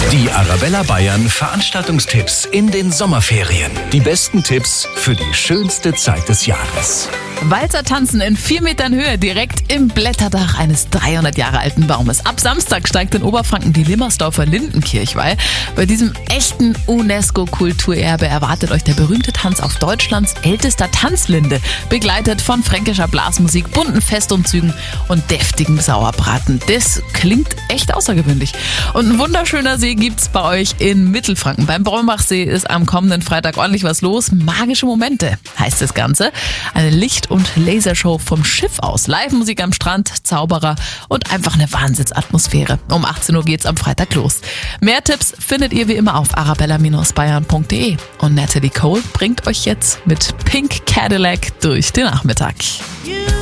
Die Arabella Bayern Veranstaltungstipps in den Sommerferien. Die besten Tipps für die schönste Zeit des Jahres. Walzertanzen in 4 Metern Höhe direkt im Blätterdach eines 300 Jahre alten Baumes. Ab Samstag steigt in Oberfranken die Limmersdorfer Lindenkirchweih. Bei diesem echten UNESCO-Kulturerbe erwartet euch der berühmte Tanz auf Deutschlands ältester Tanzlinde, begleitet von fränkischer Blasmusik, bunten Festumzügen und deftigen Sauerbraten. Das klingt echt außergewöhnlich. Und ein wunderschöner See gibt's bei euch in Mittelfranken. Beim Brombachsee ist am kommenden Freitag ordentlich was los. Magische Momente heißt das Ganze. Eine Licht- und Lasershow vom Schiff aus. Live-Musik am Strand, Zauberer und einfach eine Wahnsinnsatmosphäre. Um 18 Uhr geht's am Freitag los. Mehr Tipps findet ihr wie immer auf arabella-bayern.de. Und Natalie Cole bringt euch jetzt mit Pink Cadillac durch den Nachmittag.